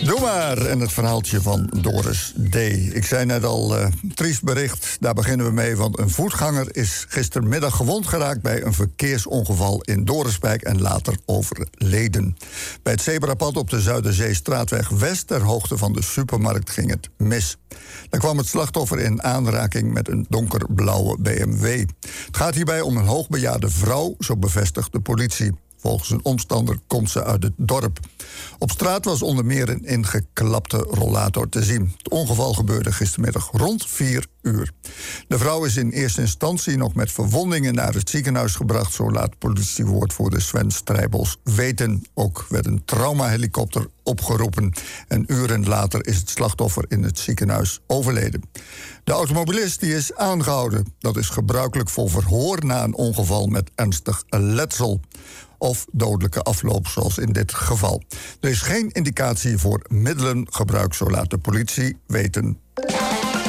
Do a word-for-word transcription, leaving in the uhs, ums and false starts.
Doe maar, en het verhaaltje van Doris D. Ik zei net al, uh, triest bericht, daar beginnen we mee. Want een voetganger is gistermiddag gewond geraakt bij een verkeersongeval in Doriswijk en later overleden. Bij het zebrapad op de Zuiderzeestraatweg West, ter hoogte van de supermarkt, ging het mis. Dan kwam het slachtoffer in aanraking met een donkerblauwe B M W. Het gaat hierbij om een hoogbejaarde vrouw, zo bevestigt de politie. Volgens een omstander komt ze uit het dorp. Op straat was onder meer een ingeklapte rollator te zien. Het ongeval gebeurde gistermiddag rond vier uur. De vrouw is in eerste instantie nog met verwondingen naar het ziekenhuis gebracht, zo laat politiewoordvoerder Sven Strijbels weten. Ook werd een traumahelikopter opgeroepen. En uren later is het slachtoffer in het ziekenhuis overleden. De automobilist die is aangehouden. Dat is gebruikelijk voor verhoor na een ongeval met ernstig letsel of dodelijke afloop, zoals in dit geval. Er is geen indicatie voor middelengebruik, zo laat de politie weten.